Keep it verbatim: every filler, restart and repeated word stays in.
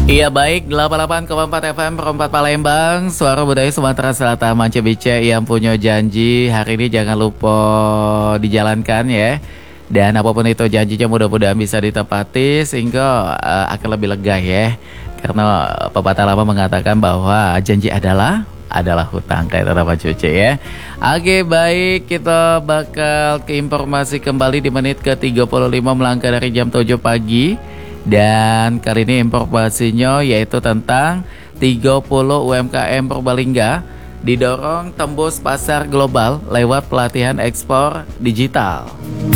Iya baik, delapan puluh delapan koma empat F M Perempat Palembang, Suara Budaya Sumatera Selatan. Mance Bice yang punya janji hari ini jangan lupa dijalankan ya. Dan apapun itu janjinya mudah-mudahan bisa ditepati sehingga uh, akan lebih lega ya. Karena pepatah lama mengatakan bahwa janji adalah adalah hutang, kayak apa cuci ya. Oke baik, kita bakal ke informasi kembali di menit ke tiga puluh lima melangkah dari jam tujuh pagi. Dan kali ini informasinya yaitu tentang tiga puluh U M K M Purbalingga didorong tembus pasar global lewat pelatihan ekspor digital.